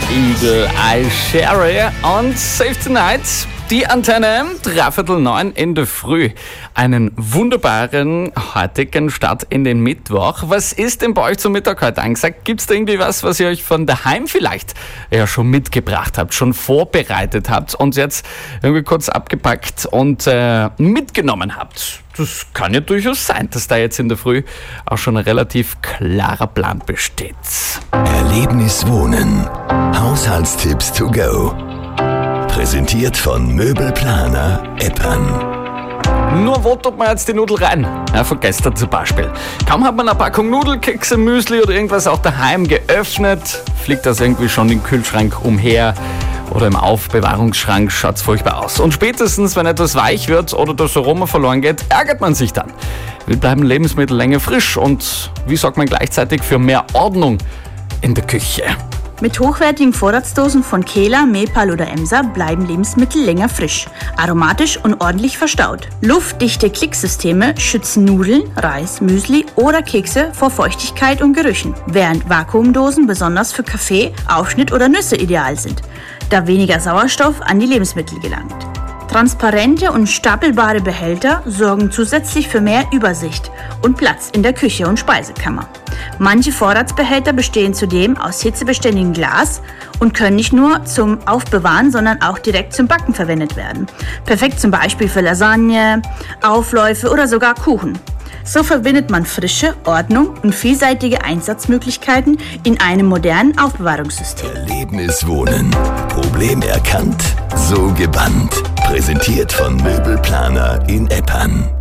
Eagle Eye Cherry und Save Tonight. Die Antenne, 8:45 in der Früh. Einen wunderbaren heutigen Start in den Mittwoch. Was ist denn bei euch zum Mittag heute angesagt? Gibt es da irgendwie was ihr euch von daheim vielleicht schon mitgebracht habt, schon vorbereitet habt und jetzt irgendwie kurz abgepackt und mitgenommen habt? Das kann ja durchaus sein, dass da jetzt in der Früh auch schon ein relativ klarer Plan besteht. Erlebnis Wohnen. Haushaltstipps to go. Präsentiert von Möbelplaner Eppan. Nur wo tut man jetzt die Nudel rein? Ja, von gestern zum Beispiel. Kaum hat man eine Packung Nudelkekse, Müsli oder irgendwas auch daheim geöffnet, fliegt das irgendwie schon im Kühlschrank umher oder im Aufbewahrungsschrank, schaut's furchtbar aus. Und spätestens, wenn etwas weich wird oder das Aroma verloren geht, ärgert man sich dann. Wie bleiben Lebensmittel länger frisch und wie sorgt man gleichzeitig für mehr Ordnung in der Küche? Mit hochwertigen Vorratsdosen von Kela, Mepal oder Emsa bleiben Lebensmittel länger frisch, aromatisch und ordentlich verstaut. Luftdichte Klicksysteme schützen Nudeln, Reis, Müsli oder Kekse vor Feuchtigkeit und Gerüchen, während Vakuumdosen besonders für Kaffee, Aufschnitt oder Nüsse ideal sind, da weniger Sauerstoff an die Lebensmittel gelangt. Transparente und stapelbare Behälter sorgen zusätzlich für mehr Übersicht und Platz in der Küche und Speisekammer. Manche Vorratsbehälter bestehen zudem aus hitzebeständigem Glas und können nicht nur zum Aufbewahren, sondern auch direkt zum Backen verwendet werden. Perfekt zum Beispiel für Lasagne, Aufläufe oder sogar Kuchen. So verbindet man Frische, Ordnung und vielseitige Einsatzmöglichkeiten in einem modernen Aufbewahrungssystem. Erlebnis Wohnen. Problem erkannt, so gebannt. Präsentiert von Möbelplaner in Eppan.